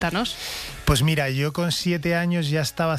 Cuéntanos. Pues mira, yo con 7 años ya estaba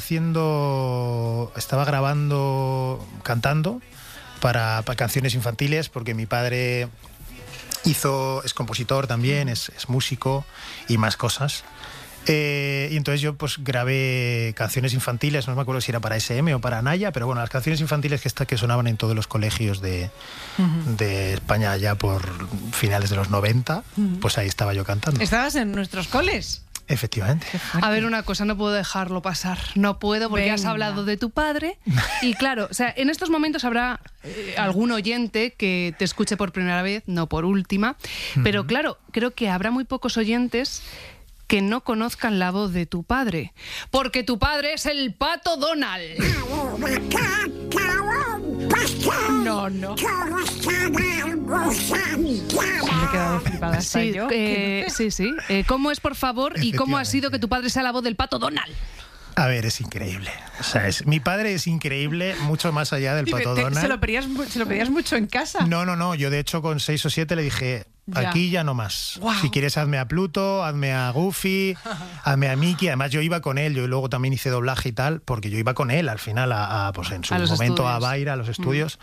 grabando, cantando para canciones infantiles, porque mi padre es compositor también, es músico y más cosas. Y entonces yo pues grabé canciones infantiles, no me acuerdo si era para SM o para Naya, pero bueno, las canciones infantiles que sonaban en todos los colegios de España ya por finales de los 90, pues ahí estaba yo cantando. ¿Estabas en nuestros coles? Efectivamente. A ver, una cosa, no puedo dejarlo pasar. No puedo, porque has hablado de tu padre. Y claro, o sea, en estos momentos habrá algún oyente que te escuche por primera vez, no por última. Pero claro, creo que habrá muy pocos oyentes que no conozcan la voz de tu padre. Porque tu padre es el Pato Donald. No. Me he quedado flipada hasta Sí, yo. sí. ¿Cómo es, por favor, y cómo ha sido que tu padre sea la voz del Pato Donald? A ver, es increíble. O sea, mi padre es increíble, mucho más allá del Pato Donald. ¿Se lo pedías mucho en casa? No. Yo, de hecho, con 6 o 7 le dije, aquí ya no más. Wow. Si quieres, hazme a Pluto, hazme a Goofy, hazme a Mickey. Además, yo iba con él. Yo luego también hice doblaje y tal, porque yo iba con él al final, pues en su momento estudios. a Baira, a los estudios.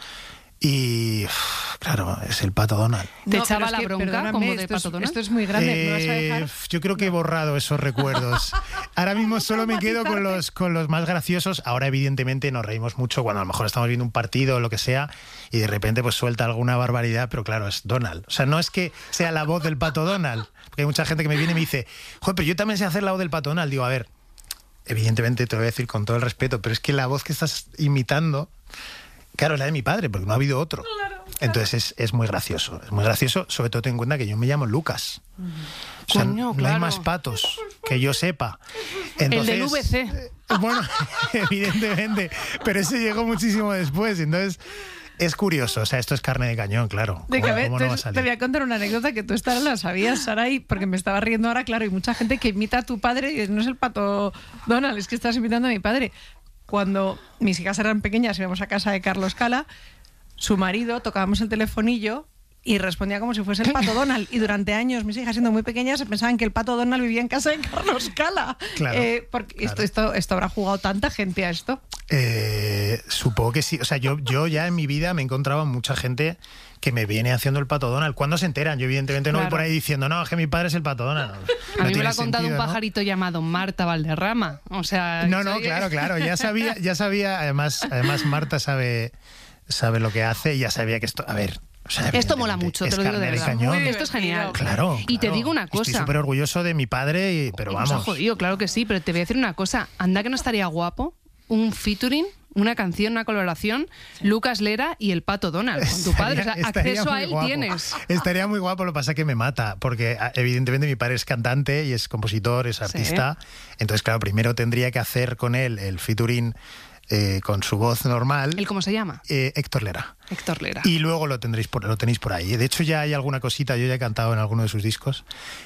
Y claro, es el Pato Donald. ¿Te echaba la bronca como de Pato Donald? Esto es muy grande, ¿me vas a dejar? Yo creo que he borrado esos recuerdos. Ahora mismo solo me quedo con los más graciosos. Ahora, evidentemente, nos reímos mucho cuando a lo mejor estamos viendo un partido o lo que sea y de repente pues suelta alguna barbaridad, pero claro, es Donald. O sea, no es que sea la voz del Pato Donald, porque hay mucha gente que me viene y me dice, joder, pero yo también sé hacer la voz del Pato Donald. Digo, a ver, evidentemente te lo voy a decir con todo el respeto, pero es que la voz que estás imitando, claro, es la de mi padre, porque no ha habido otro. Claro. Entonces es muy gracioso. Es muy gracioso, sobre todo ten en cuenta que yo me llamo Lucas. O sea, Coño, no hay más patos que yo sepa. Entonces, el del VC. Bueno, evidentemente, pero ese llegó muchísimo después. Entonces, es curioso. O sea, esto es carne de cañón, claro. Te voy a contar una anécdota que tú esta la sabías, Saray, porque me estaba riendo ahora, claro, hay mucha gente que imita a tu padre y no es el Pato Donald, es que estás imitando a mi padre. Cuando mis hijas eran pequeñas y íbamos a casa de Carlos Cala, su marido, tocábamos el telefonillo y respondía como si fuese el Pato Donald. Y durante años, mis hijas siendo muy pequeñas, pensaban que el Pato Donald vivía en casa de Carlos Cala. Claro, porque claro. Esto habrá jugado tanta gente a esto. Supongo que sí. O sea, yo ya en mi vida me he encontrado mucha gente que me viene haciendo el Pato Donald. ¿Cuándo se enteran? Yo evidentemente no voy por ahí diciendo, no, es que mi padre es el Pato Donald. A mí me lo ha contado un pajarito llamado Marta Valderrama. O sea, No, claro. Ya sabía. Además Marta sabe lo que hace y ya sabía que esto... A ver... O sea, esto mola mucho, te lo digo de verdad. Esto es genial. Claro. Y te digo una cosa. Estoy súper orgulloso de mi padre, pero vamos. Nos ha jodido, claro que sí, pero te voy a decir una cosa. Anda que no estaría guapo un featuring, una canción, una colaboración, Lucas Lera y el Pato Donald, con tu padre. O sea, acceso a él guapo. Tienes. Estaría muy guapo, lo que pasa es que me mata, porque evidentemente mi padre es cantante y es compositor, es artista. Sí. Entonces, claro, primero tendría que hacer con él el featuring con su voz normal. ¿El cómo se llama? Héctor Lera. Héctor Lera. Y luego lo tenéis por ahí. De hecho, ya hay alguna cosita, yo ya he cantado en alguno de sus discos.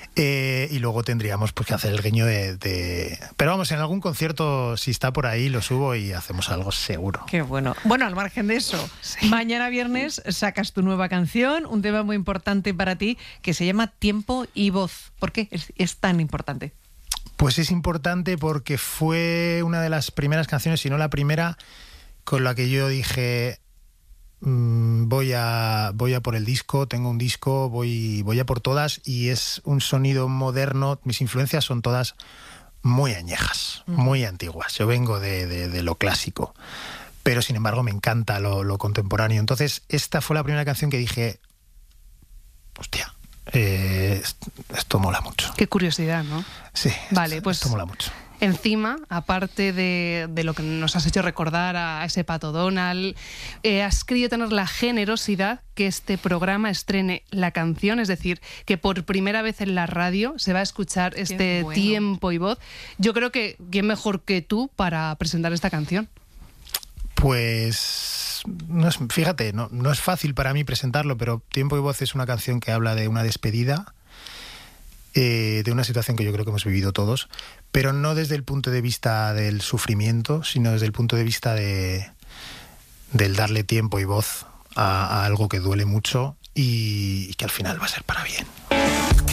Y luego tendríamos pues que hacer el guiño de... Pero vamos, en algún concierto, si está por ahí, lo subo y hacemos algo seguro. Qué bueno. Bueno, al margen de eso, sí. Mañana viernes sacas tu nueva canción, un tema muy importante para ti, que se llama Tiempo y Voz. ¿Por qué es tan importante? Pues es importante porque fue una de las primeras canciones, si no la primera, con la que yo dije... Voy a por el disco, tengo un disco, voy a por todas, y es un sonido moderno. Mis influencias son todas muy añejas, muy antiguas. Yo vengo de lo clásico, pero sin embargo me encanta lo contemporáneo. Entonces esta fue la primera canción que dije, hostia, esto mola mucho. Qué curiosidad, ¿no? Sí, vale, pues esto mola mucho. Encima, aparte de lo que nos has hecho recordar a ese Pato Donald, has querido tener la generosidad que este programa estrene la canción, es decir, que por primera vez en la radio se va a escuchar este Tiempo y Voz. Yo creo que ¿quién mejor que tú para presentar esta canción? Pues fíjate, no es fácil para mí presentarlo, pero Tiempo y Voz es una canción que habla de una despedida, de una situación que yo creo que hemos vivido todos, pero no desde el punto de vista del sufrimiento, sino desde el punto de vista del darle tiempo y voz a algo que duele mucho y que al final va a ser para bien.